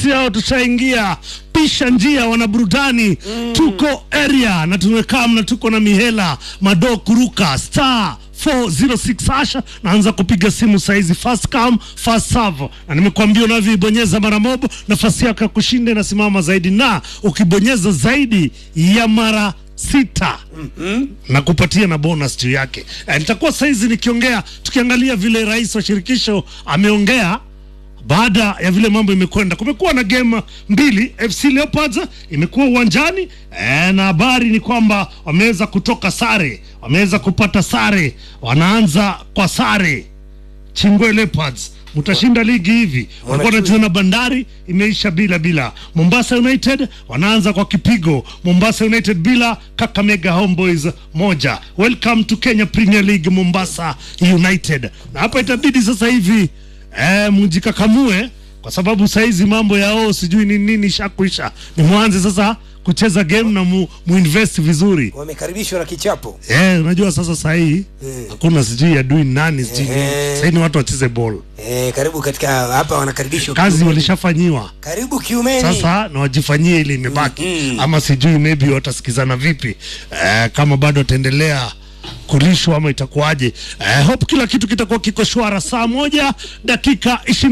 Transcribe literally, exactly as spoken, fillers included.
sisi hao tushaingia pisha njia wana burudani. mm. Tuko area na tumekaa na tuko na mihela mado kuruka star four zero six hasha. Naanza kupiga simu saizi, fast come fast serve, na nimekuambia unavyobonyeza mara moja nafasi yako ya kushinda inasimama zaidi, na ukibonyeza zaidi ya mara sita mm-hmm. na kupatia na bonus juu yake. E, nitakuwa saizi nikiongea tukiangalia vile rais wa shirikisho ameongea baada ya vile mambo imekwenda. Kumekuwa na game mbili, F C Leopards imekuwa uwanjani e, na habari ni kwamba wameweza kutoka sare, wameweza kupata sare, wanaanza kwa sare. Chingwe Leopards mutashinda ligi hivi. Walikuwa wanajiona Bandari imeisha bila bila. Mombasa United wanaanza kwa kipigo. Mombasa United bila, Kakamega Homeboys moja. Welcome to Kenya Premier League Mombasa United. Na hapa itabidi sasa hivi eh mjikakamue kwa sababu saizi mambo yao sijui ni nini shakuisha. Ni mwanze sasa kucheza game na mu, muinvest vizuri. Wamekaribishwa na kichapo. Eh, unajua sasa sahi hakuna sijui ya doing nani sijui. Sasa ni watu wacheze ball. Eh, karibu katika hapa wanakaribishwa. Kazi walishafanyiwa. Karibu kiumeni. Sasa na wajifanyie ile imebaki. Mm-hmm. Ama sijui maybe watasikizana vipi. Eh, kama bado ataendelea kulishwa ama itakuwaje. Eh, hope kila kitu kitakuwa kiko shwara. Saa moja dakika ishirini